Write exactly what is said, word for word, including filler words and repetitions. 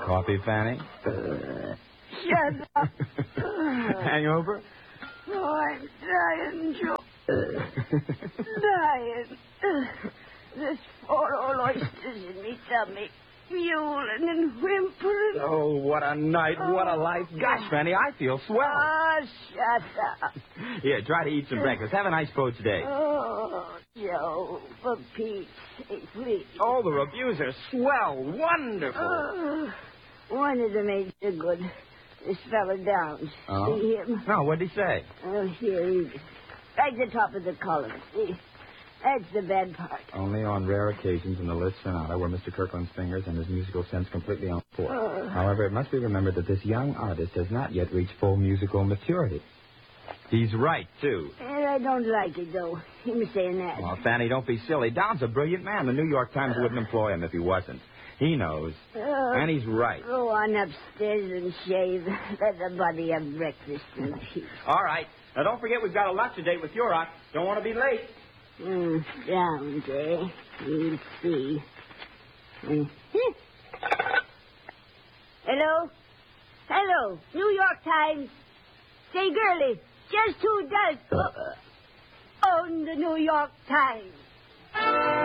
Coffee, Fanny? Shut up. Hangover? Oh, I'm dying, Joe. dying. There's four old oysters in me tummy, mewling and whimpering. Oh, what a night, what a life. Gosh, Fanny, I feel swell. Oh, shut up. Here, try to eat some breakfast. Have a nice poached egg. Oh, Joe, for Pete's sake, please. Oh, the reviews are swell, wonderful. Oh, one of them ain't so good. This fella Downs. Oh? See him? No, what'd he say? Oh, here he is. Right at the top of the column. See? That's the bad part. Only on rare occasions in the Liszt Sonata were Mister Kirkland's fingers and his musical sense completely on point. Oh. However, it must be remembered that this young artist has not yet reached full musical maturity. He's right, too. And I don't like it, though. Him saying that. Oh, Fanny, don't be silly. Don's a brilliant man. The New York Times wouldn't employ him if he wasn't. He knows. Oh. And he's right. Go on upstairs and shave. Let the body have breakfast in peace. All right. Now, don't forget we've got a lunch date with Yurok. Don't want to be late. Mm, Downs, eh? We'll see. Mm. Hello? Hello, New York Times. Say, girlie, just who does uh, own the New York Times?